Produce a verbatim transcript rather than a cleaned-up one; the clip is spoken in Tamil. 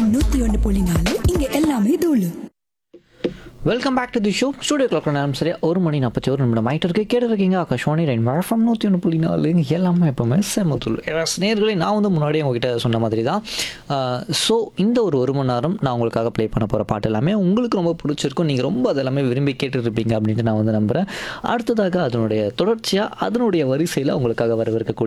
எஃப்எம் நூத்தி ஒன்று புள்ளி நாலு இங்க எல்லாமே தூளு. Welcome back to the show. Studio clock நேரம் சரியா ஒரு மணி நாற்பத்தி ஒரு நிமிடம் ஆகிட்டு இருக்கு. கேட்டு இருக்கீங்க ஆகாஷ்வாணி ரெயின் வழக்கம் நூற்றி ஒன்று புள்ளி நாலு எல்லாமே எப்போவுமே செமத்துள். நேர்களை நான் வந்து முன்னாடியே உங்ககிட்ட சொன்ன மாதிரி தான். ஸோ இந்த ஒரு ஒரு மணி நேரம் நான் உங்களுக்காக ப்ளே பண்ண போகிற பாட்டு எல்லாமே உங்களுக்கு ரொம்ப பிடிச்சிருக்கும். நீங்கள் ரொம்ப அதெல்லாமே விரும்பி கேட்டுருப்பீங்க அப்படின்ட்டு நான் வந்து நம்புகிறேன். அடுத்ததாக அதனுடைய தொடர்ச்சியாக அதனுடைய வரிசையில் உங்களுக்காக வரவிருக்கக்கூடிய